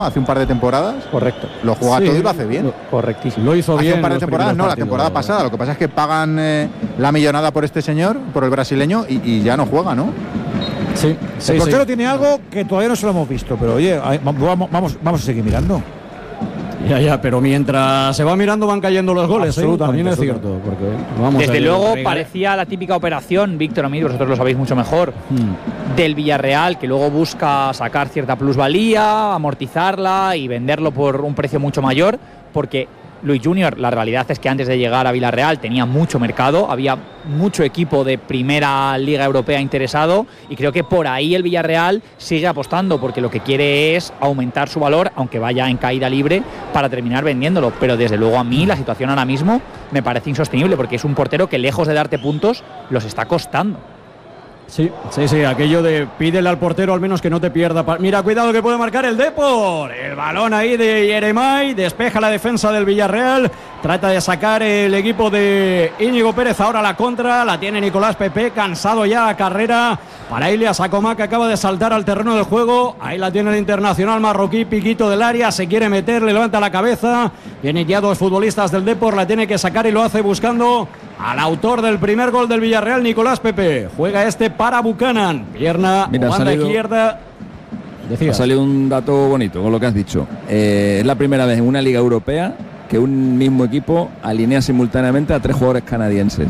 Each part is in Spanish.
hace un par de temporadas. Correcto. Lo juega todo y lo hace bien. Correctísimo. Lo hizo bien. Hace un par de temporadas, no, la temporada pasada. Lo que pasa es que pagan la millonada por este señor, por el brasileño, y ya no juega, ¿no? Sí. El portero tiene algo que todavía no se lo hemos visto, pero oye, vamos a seguir mirando. Ya, pero mientras se va mirando van cayendo los goles, también es cierto. Porque, desde luego parecía la típica operación, Víctor, a mí, vosotros lo sabéis mucho mejor, del Villarreal, que luego busca sacar cierta plusvalía, amortizarla y venderlo por un precio mucho mayor, porque Luis Junior, la realidad es que antes de llegar a Villarreal tenía mucho mercado, había mucho equipo de primera liga europea interesado, y creo que por ahí el Villarreal sigue apostando, porque lo que quiere es aumentar su valor, aunque vaya en caída libre, para terminar vendiéndolo. Pero desde luego a mí la situación ahora mismo me parece insostenible, porque es un portero que, lejos de darte puntos, los está costando. Sí, aquello de pídele al portero al menos que no te pierda. Mira, cuidado que puede marcar el Depor. El balón ahí de Yeremay, despeja la defensa del Villarreal, trata de sacar el equipo de Íñigo Pérez. Ahora la contra, la tiene Nicolás Pepe, cansado ya a carrera para Ilias Acomá, que acaba de saltar al terreno del juego. Ahí la tiene el internacional marroquí, piquito del área, se quiere meter, le levanta la cabeza. Vienen ya dos futbolistas del Depor, la tiene que sacar y lo hace buscando al autor del primer gol del Villarreal, Nicolás Pepe. Juega para Buchanan, pierna, banda izquierda. Ha salido un dato bonito con lo que has dicho. Es la primera vez en una liga europea que un mismo equipo alinea simultáneamente a 3 jugadores canadienses.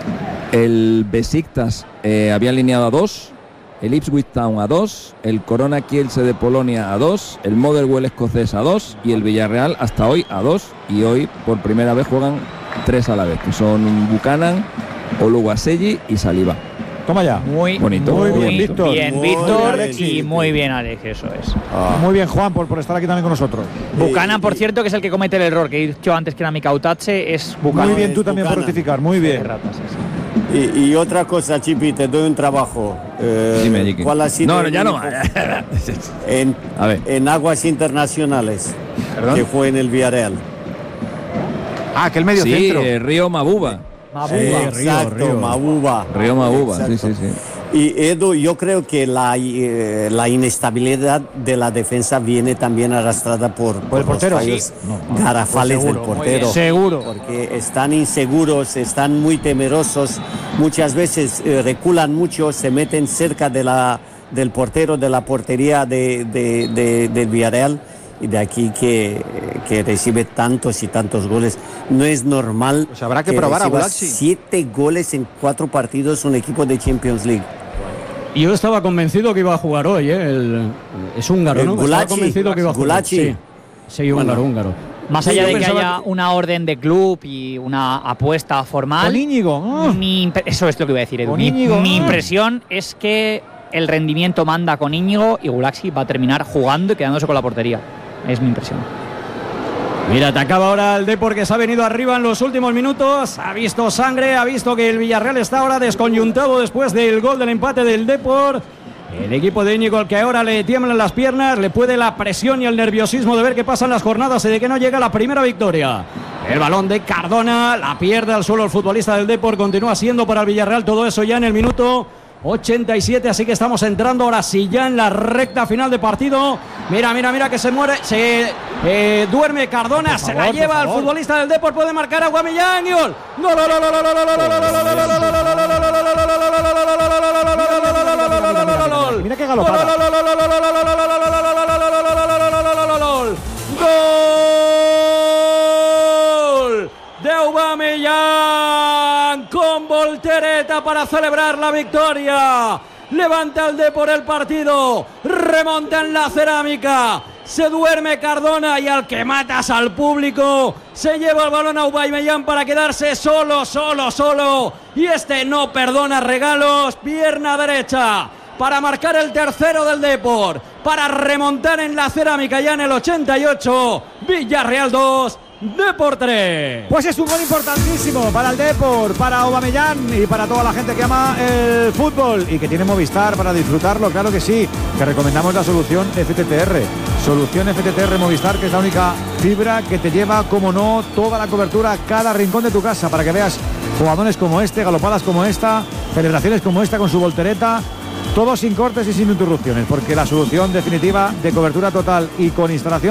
El Besiktas había alineado a 2, el Ipswich Town a 2, el Corona Kielce de Polonia a 2, el Motherwell escocés a 2 y el Villarreal hasta hoy a 2, y hoy por primera vez juegan 3 a la vez, que son Buchanan, Oluwaseyi y Saliba. Toma ya. Muy bonito. Muy bien, Víctor. Bien, Víctor, y muy bien, Alex, eso es. Muy bien, Juan, por estar aquí también con nosotros. Buchanan, por cierto, que es el que comete el error, que he dicho antes que era Mikautache, es Buchanan. Muy bien, tú también por rectificar, muy bien. Y otra cosa, Chipi, te doy un trabajo. Dime, ¿Cuál ha sido en aguas internacionales que fue en el Villarreal? Que el medio centro. Río Mabuba. Mabuba. Río Mabuba, sí. Y Edu, yo creo que la inestabilidad de la defensa viene también arrastrada por el portero, los fallos garrafales del portero. Seguro. Porque están inseguros, están muy temerosos, muchas veces reculan mucho, se meten cerca del portero, de la portería del Villarreal. Y de aquí que recibe tantos y tantos goles. No es normal. Pues habrá que probar a Gulaxi. 7 goles en 4 partidos un equipo de Champions League. Yo estaba convencido que iba a jugar hoy, es húngaro, ¿no? Gulaxi, estaba convencido que iba a jugar. Sí, húngaro. Más allá de que haya una orden de club y una apuesta formal. Con Íñigo. Eso es lo que iba a decir, Edu. Mi impresión es que el rendimiento manda con Íñigo y Gulaxi va a terminar jugando y quedándose con la portería. Es mi impresión. Mira, te acaba ahora el Depor, que se ha venido arriba en los últimos minutos. Ha visto sangre, ha visto que el Villarreal está ahora desconyuntado después del gol del empate del Depor. El equipo de Íñigo, al que ahora le tiemblan las piernas, le puede la presión y el nerviosismo de ver qué pasan las jornadas y de que no llega la primera victoria. El balón de Cardona, la pierde al suelo el futbolista del Depor. Continúa siendo para el Villarreal todo eso ya en el minuto 87, así que estamos entrando ahora sí ya en la recta final de partido. Mira que se duerme Cardona, se la lleva al futbolista del Depor, puede marcar a Aubameyang y gol. Mira qué galopada. Gol de Aubameyang con voltereta para celebrar la victoria. Levanta el Depor el partido, remonta en la cerámica, se duerme Cardona y al que matas al público se lleva el balón a Aubameyang para quedarse solo. Y este no perdona regalos, pierna derecha para marcar el tercero del Depor, para remontar en la cerámica ya en el 88. Villarreal 2, Depor 3. Pues es un gol importantísimo para el Depor, para Aubameyang y para toda la gente que ama el fútbol y que tiene Movistar para disfrutarlo, claro que sí. Que recomendamos la solución FTTR. Solución FTTR Movistar, que es la única fibra que te lleva, como no, toda la cobertura a cada rincón de tu casa, para que veas jugadores como este, galopadas como esta, celebraciones como esta con su voltereta. Todo sin cortes y sin interrupciones, porque la solución definitiva de cobertura total y con instalación